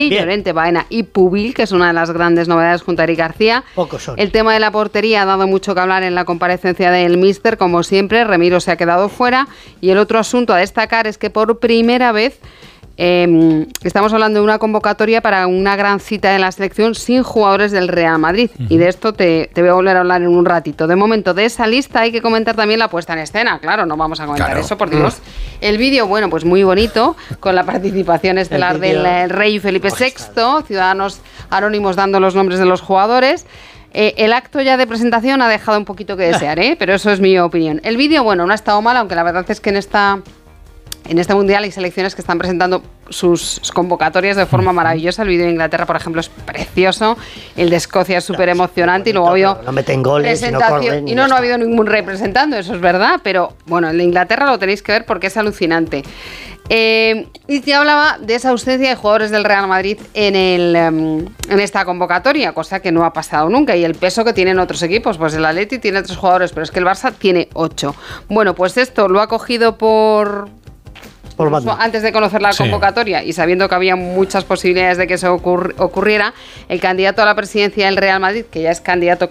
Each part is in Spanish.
Llorente, Baena y Pubil, que es una de las grandes novedades junto a Eric García. Pocos son. El tema de la portería ha dado mucho que hablar en la comparecencia del míster, como siempre. Remiro se ha quedado fuera. Y el otro asunto a destacar es que por primera vez estamos hablando de una convocatoria para una gran cita de la selección sin jugadores del Real Madrid. Y de esto te voy a volver a hablar en un ratito. De momento, de esa lista hay que comentar también la puesta en escena. Claro, no vamos a comentar eso, por Dios. El vídeo, bueno, pues muy bonito, con la participación estelar del rey Felipe VI, Ciudadanos Anónimos dando los nombres de los jugadores. El acto ya de presentación ha dejado un poquito que desear, pero eso es mi opinión. El vídeo, bueno, no ha estado mal, aunque la verdad es que en este mundial hay selecciones que están presentando sus convocatorias de forma maravillosa. El vídeo de Inglaterra, por ejemplo, es precioso. El de Escocia es súper emocionante. Y luego ha habido no meten goles y no corren. Y no ha habido ningún rey presentando, eso es verdad. Pero bueno, el de Inglaterra lo tenéis que ver porque es alucinante. Y te hablaba de esa ausencia de jugadores del Real Madrid en esta convocatoria, cosa que no ha pasado nunca, y el peso que tienen otros equipos. Pues el Atleti tiene 3 jugadores, pero es que el Barça tiene 8. Bueno, pues esto lo ha cogido antes de conocer la convocatoria y sabiendo que había muchas posibilidades de que eso ocurriera, el candidato a la presidencia del Real Madrid, que ya es candidato,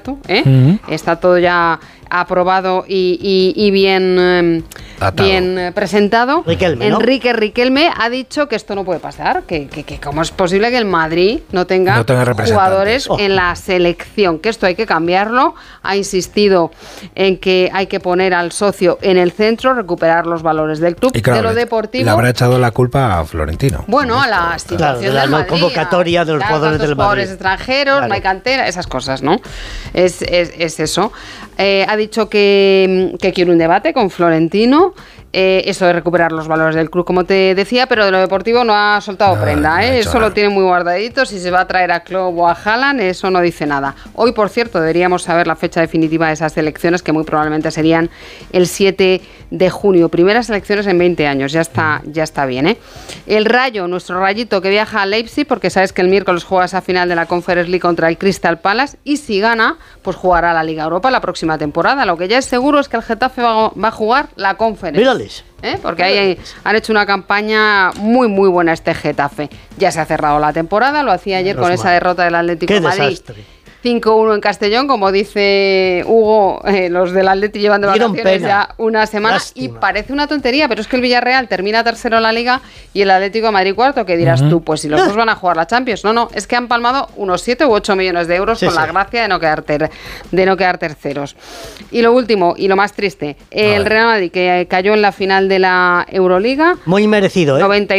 está todo ya aprobado y bien presentado. Riquelme, ¿no? Enrique Riquelme ha dicho que esto no puede pasar, que cómo es posible que el Madrid no tenga jugadores en la selección, que esto hay que cambiarlo. Ha insistido en que hay que poner al socio en el centro, recuperar los valores del club, de lo deportivo. Le habrá echado la culpa a Florentino. Bueno, a la situación de la Madrid, convocatoria de los jugadores del Madrid. Jugadores extranjeros, no hay cantera, esas cosas, ¿no? Es eso. Ha dicho que quiere un debate con Florentino, eso de recuperar los valores del club, como te decía, pero de lo deportivo no ha soltado prenda, eso lo tiene muy guardadito. Si se va a traer a Klopp o a Haaland, eso no dice nada. Hoy, por cierto, deberíamos saber la fecha definitiva de esas elecciones, que muy probablemente serían el 7 de junio. Primeras elecciones en 20 años, ya está bien, El Rayo, nuestro Rayito, que viaja a Leipzig, porque sabes que el miércoles juega esa final de la Conference League contra el Crystal Palace, y si gana, pues jugará la Liga Europa la próxima temporada. Lo que ya es seguro es que el Getafe va a jugar la Conference. Mírales. Porque ahí han hecho una campaña muy muy buena este Getafe. Ya se ha cerrado la temporada, lo hacía ayer con esa derrota del Atlético de Madrid. Desastre. 5-1 en Castellón, como dice Hugo, los del Atleti llevan de vacaciones ya una semana. Lástima. Y parece una tontería, pero es que el Villarreal termina tercero en la Liga y el Atlético de Madrid cuarto, que dirás tú, pues si los dos van a jugar la Champions. No, es que han palmado unos 7 u 8 millones de euros con la gracia de no quedar terceros. Y lo último, y lo más triste, el Real Madrid, que cayó en la final de la Euroliga. Muy merecido,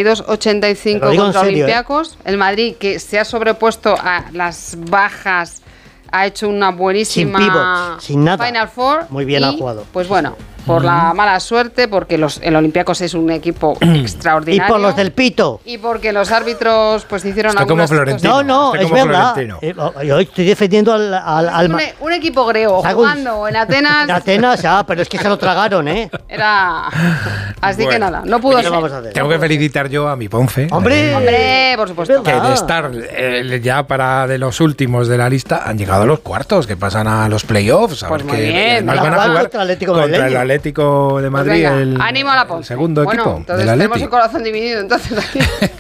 92-85 contra Olympiacos. El Madrid, que se ha sobrepuesto a las bajas, ha hecho una buenísima sin pivot, sin nada. Final Four. Muy bien ha jugado. Pues bueno, por la mala suerte, porque el Olympiacos es un equipo extraordinario. Y por los del pito. Y porque los árbitros pues hicieron algunas cosas. No, es verdad. Yo estoy defendiendo al un equipo griego jugando en Atenas. En Atenas, pero es que se lo tragaron, Era así que nada, no pudo ser. Tengo que felicitar yo a mi Ponce. Hombre, por supuesto. Que de estar ya para de los últimos de la lista han llegado a los cuartos, que pasan a los playoffs. A pues ver muy que bien. van a jugar contra el Atlético de Madrid, pues ánimo a la Ponce. El segundo equipo entonces del Atleti. Tenemos el corazón dividido, entonces aquí.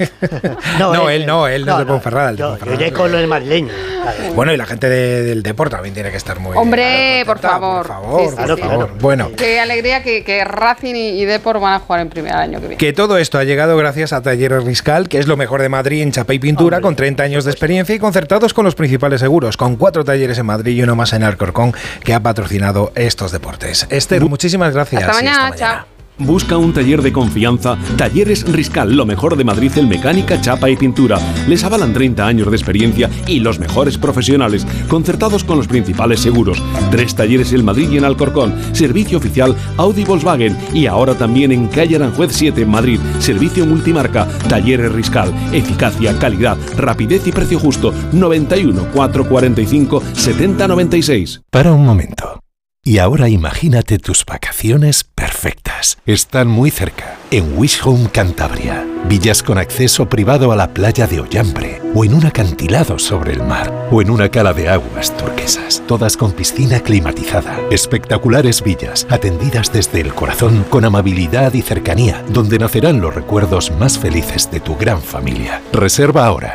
él es de Ponferrada. Yo llegué con el madrileño. Bueno, y la gente del deporte también tiene que estar muy... Hombre, por favor. Por favor. Bueno. Qué alegría que Racing y Depor van a jugar en primer año que viene. Que todo esto ha llegado gracias a Talleres Riscal, que es lo mejor de Madrid en chapa y pintura, con 30 años de experiencia y concertados con los principales seguros, con 4 talleres en Madrid y uno más en Alcorcón, que ha patrocinado estos deportes. Esther, muchísimas gracias. Hasta mañana, chao. Busca un taller de confianza. Talleres Riscal, lo mejor de Madrid en mecánica, chapa y pintura. Les avalan 30 años de experiencia y los mejores profesionales, concertados con los principales seguros. 3 talleres en Madrid y en Alcorcón. Servicio oficial Audi Volkswagen. Y ahora también en calle Aranjuez 7 en Madrid. Servicio multimarca. Talleres Riscal. Eficacia, calidad, rapidez y precio justo. 91 445 70 96. Para un momento. Y ahora imagínate tus vacaciones perfectas. Están muy cerca, en Wish Home Cantabria. Villas con acceso privado a la playa de Ollambre, o en un acantilado sobre el mar, o en una cala de aguas turquesas, todas con piscina climatizada. Espectaculares villas, atendidas desde el corazón, con amabilidad y cercanía, donde nacerán los recuerdos más felices de tu gran familia. Reserva ahora